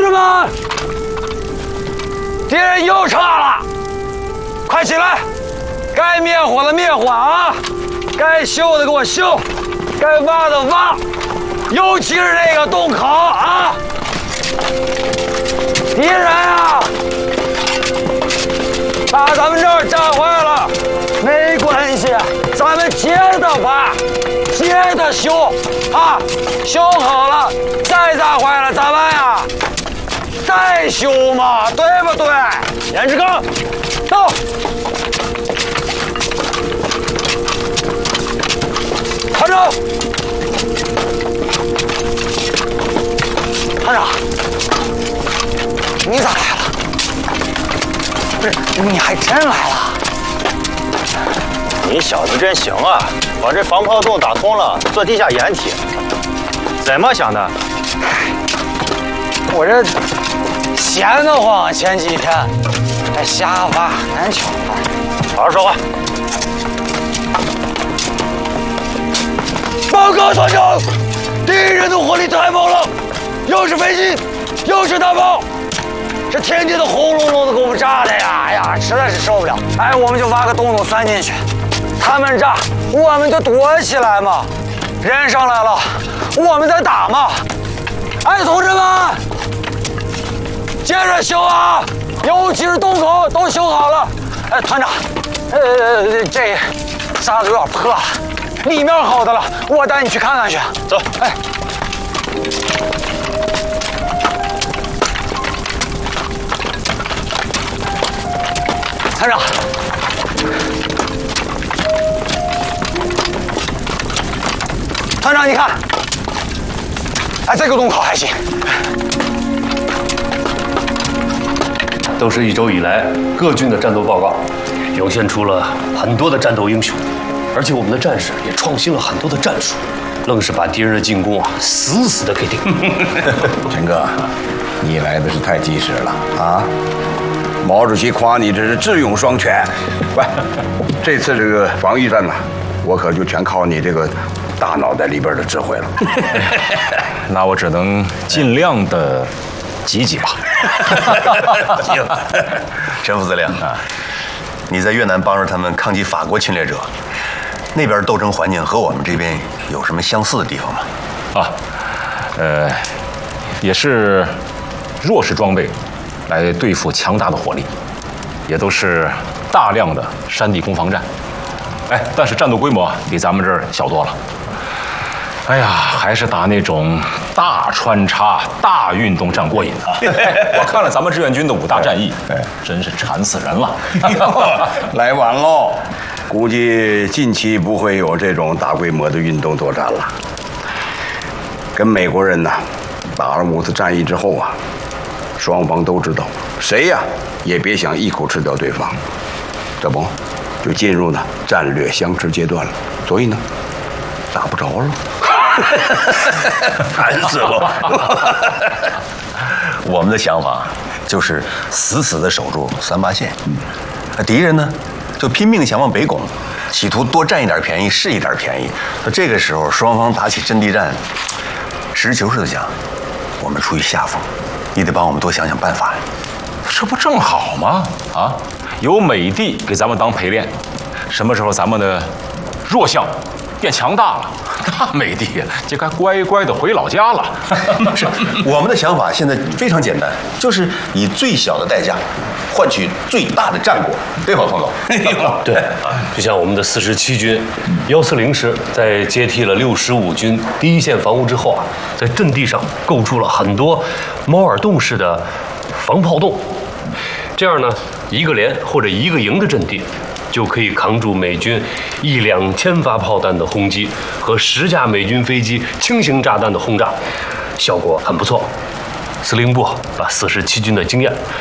同志们，敌人又撤了，快起来！该灭火的灭火啊！该修的给我修，该挖的挖，尤其是那个洞口啊！敌人啊，把咱们这儿炸坏了，没关系，咱们接着挖，接着修啊！修好了，再炸坏了咋办呀？再修嘛，对不对？严志刚，到。团长，团长，你咋来了？不是，你还真来了？ 你小子真行啊，把这防炮洞打通了，做地下掩体。怎么想的？ 我这闲得慌，前几天还瞎挖，难巧了。 好好说话。 报告团长，敌人的火力太猛了，又是飞机，又是大炮，这天天的轰隆隆的给我们炸的呀！哎呀，实在是受不了。哎，我们就挖个洞钻进去，他们炸，我们就躲起来嘛。人上来了，我们再打嘛。哎，同志们，接着修啊，尤其是洞口都修好了。哎，团长，这沙子有点破了。里面好的了，我带你去看看去。 走， 哎，团长，团长，你看，哎，这个洞口还行。 都是1周以来各军的战斗报告，涌现出了很多的战斗英雄。而且我们的战士也创新了很多的战术，愣是把敌人的进攻死死的给顶住。 陈哥，你来的是太及时了啊！毛主席夸你这是智勇双全。喂，这次这个防御战呢，我可就全靠你这个大脑袋里边的智慧了。 那我只能尽量的挤挤吧。 行，陈副司令啊，你在越南帮助他们抗击法国侵略者。那边斗争环境和我们这边有什么相似的地方吗？ 也是弱势装备来对付强大的火力，也都是大量的山地攻防战。哎，但是战斗规模比咱们这儿小多了。哎呀，还是打那种大穿插、大运动战过瘾啊！我看了咱们志愿军的5大战役，真是馋死人了。 来晚喽。估计近期不会有这种大规模的运动作战了。跟美国人呢打了5次战役之后啊，双方都知道，谁呀也别想一口吃掉对方，这不就进入呢战略相持阶段了。所以呢，打不着了。 烦死了！我们的想法就是死死地守住3八线，敌人呢？就拼命想往北拱，企图多占一点便宜是一点便宜。那这个时候双方打起阵地战，实事求是的讲，我们处于下风，你得帮我们多想想办法呀。 这不正好吗？啊，有美帝给咱们当陪练，什么时候咱们的弱项变强大了，那美帝呀就该乖乖的回老家了。 是，我们的想法现在非常简单，就是以最小的代价换取最大的战果，对吧，彭总？ 对，就像我们的47军140师在接替了65军第一线防务之后啊，在阵地上构筑了很多猫耳洞式的防炮洞，这样呢，一个连或者一个营的阵地，就可以扛住美军1-2千发炮弹的轰击和10架美军飞机轻型炸弹的轰炸，效果很不错。司令部把47军的经验